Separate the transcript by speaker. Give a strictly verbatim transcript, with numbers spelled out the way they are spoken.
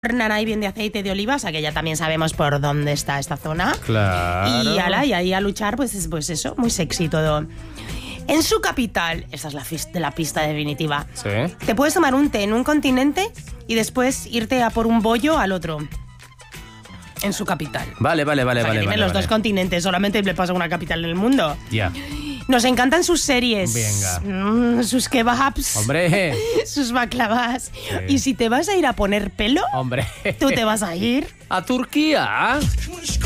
Speaker 1: Nanay bien de aceite de oliva, o sea que ya también sabemos por dónde está esta zona.
Speaker 2: Claro.
Speaker 1: Y ala, y ahí a luchar, pues, es- pues eso, muy sexy todo. En su capital, esta es la, fis- de la pista definitiva,
Speaker 2: Sí.
Speaker 1: te puedes tomar un té en un continente y después irte a por un bollo al otro. En su capital.
Speaker 2: Vale, vale, vale,
Speaker 1: O sea, que
Speaker 2: vale.
Speaker 1: tiene
Speaker 2: vale,
Speaker 1: los
Speaker 2: vale.
Speaker 1: dos continentes, solamente le pasa a una capital del mundo.
Speaker 2: Ya.
Speaker 1: Nos encantan sus series.
Speaker 2: Venga.
Speaker 1: Mm, sus kebabs.
Speaker 2: Hombre.
Speaker 1: Sus baklavas. Y si te vas a ir a poner pelo,
Speaker 2: Hombre.
Speaker 1: tú te vas a ir
Speaker 2: A Turquía.